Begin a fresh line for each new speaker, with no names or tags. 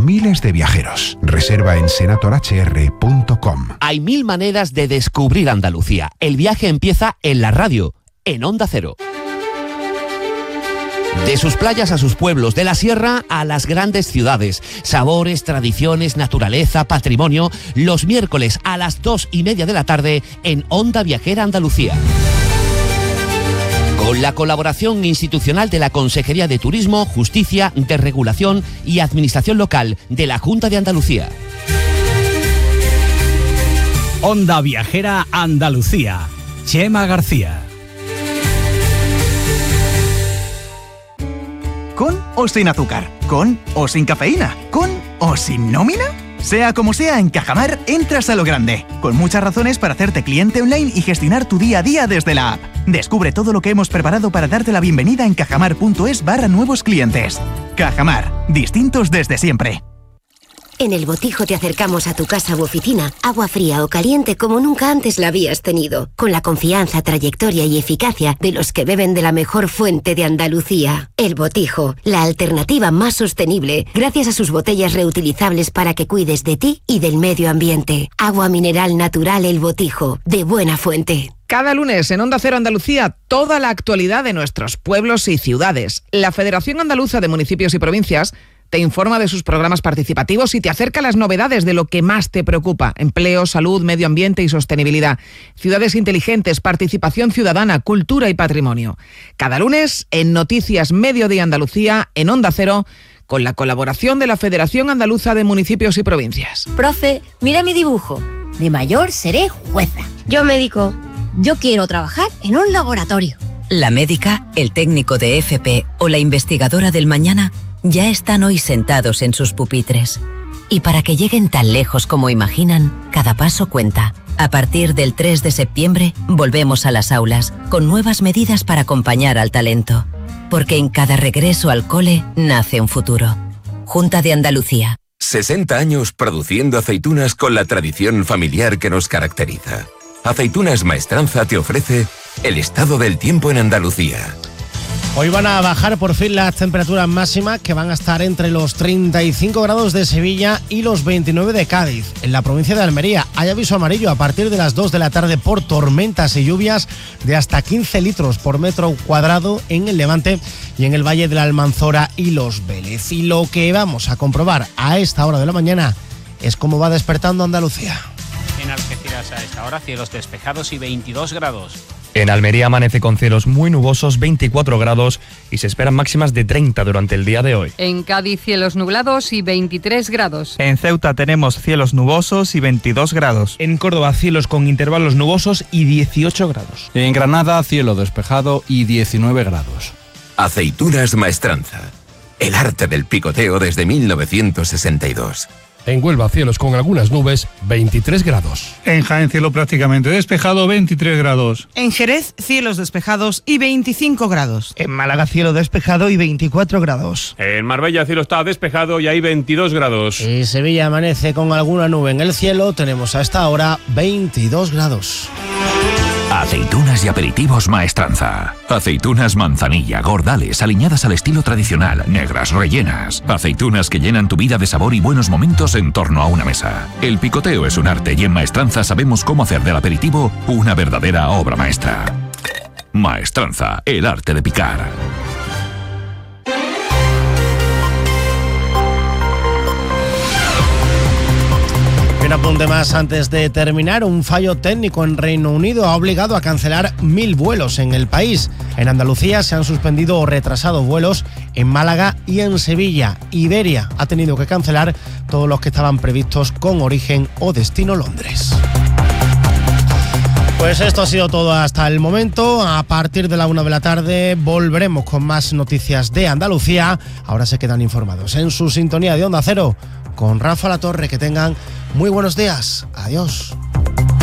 miles de viajeros. Reserva en senatorhr.com.
Hay 1000 maneras de descubrir Andalucía. El viaje empieza en la radio, en Onda Cero. De sus playas a sus pueblos, de la sierra a las grandes ciudades. Sabores, tradiciones, naturaleza, patrimonio. Los miércoles a las 2:30 de la tarde en Onda Viajera Andalucía. Con la colaboración institucional de la Consejería de Turismo, Justicia, Desregulación y Administración Local de la Junta de Andalucía.
Onda Viajera Andalucía. Chema García.
¿Con o sin azúcar? ¿Con o sin cafeína? ¿Con o sin nómina? Sea como sea, en Cajamar entras a lo grande, con muchas razones para hacerte cliente online y gestionar tu día a día desde la app. Descubre todo lo que hemos preparado para darte la bienvenida en cajamar.es/nuevos clientes. Cajamar, distintos desde siempre.
En El Botijo te acercamos a tu casa u oficina, agua fría o caliente como nunca antes la habías tenido, con la confianza, trayectoria y eficacia de los que beben de la mejor fuente de Andalucía. El Botijo, la alternativa más sostenible, gracias a sus botellas reutilizables para que cuides de ti y del medio ambiente. Agua mineral natural El Botijo, de buena fuente.
Cada lunes en Onda Cero Andalucía, toda la actualidad de nuestros pueblos y ciudades. La Federación Andaluza de Municipios y Provincias te informa de sus programas participativos y te acerca las novedades de lo que más te preocupa: empleo, salud, medio ambiente y sostenibilidad, ciudades inteligentes, participación ciudadana, cultura y patrimonio. Cada lunes en Noticias Mediodía Andalucía, en Onda Cero, con la colaboración de la Federación Andaluza de Municipios y Provincias.
Profe, mira mi dibujo. De mayor seré jueza.
Yo médico.
Yo quiero trabajar en un laboratorio.
La médica, el técnico de FP o la investigadora del mañana ya están hoy sentados en sus pupitres. Y para que lleguen tan lejos como imaginan, cada paso cuenta. A partir del 3 de septiembre, volvemos a las aulas, con nuevas medidas para acompañar al talento. Porque en cada regreso al cole nace un futuro. Junta de Andalucía.
60 años produciendo aceitunas con la tradición familiar que nos caracteriza. Aceitunas Maestranza te ofrece el estado del tiempo en Andalucía.
Hoy van a bajar por fin las temperaturas máximas, que van a estar entre los 35 grados de Sevilla y los 29 de Cádiz. En la provincia de Almería hay aviso amarillo a partir de las 2 de la tarde por tormentas y lluvias de hasta 15 litros por metro cuadrado en el Levante y en el Valle de la Almanzora y Los Vélez. Y lo que vamos a comprobar a esta hora de la mañana es cómo va despertando Andalucía.
En Algeciras a esta hora cielos despejados y 22 grados.
En Almería amanece con cielos muy nubosos, 24 grados, y se esperan máximas de 30 durante el día de hoy.
En Cádiz cielos nublados y 23 grados.
En Ceuta tenemos cielos nubosos y 22 grados.
En Córdoba cielos con intervalos nubosos y 18 grados.
En Granada cielo despejado y 19 grados.
Aceitunas Maestranza, el arte del picoteo desde 1962.
En Huelva cielos con algunas nubes, 23 grados.
En Jaén cielo prácticamente despejado, 23 grados.
En Jerez cielos despejados y 25 grados.
En Málaga cielo despejado y 24 grados.
En Marbella cielo está despejado y hay 22 grados.
En Sevilla amanece con alguna nube en el cielo, tenemos a esta hora 22 grados.
Aceitunas y aperitivos Maestranza. Aceitunas manzanilla, gordales, aliñadas al estilo tradicional, negras, rellenas. Aceitunas que llenan tu vida de sabor y buenos momentos en torno a una mesa. El picoteo es un arte y en Maestranza sabemos cómo hacer del aperitivo una verdadera obra maestra. Maestranza, el arte de picar.
Un apunte más antes de terminar. Un fallo técnico en Reino Unido ha obligado a cancelar 1000 vuelos en el país. En Andalucía se han suspendido o retrasado vuelos en Málaga y en Sevilla. Iberia ha tenido que cancelar todos los que estaban previstos con origen o destino Londres. Pues esto ha sido todo hasta el momento. A partir de la 1 de la tarde volveremos con más noticias de Andalucía. Ahora se quedan informados en su sintonía de Onda Cero con Rafa Latorre. Que tengan muy buenos días. Adiós.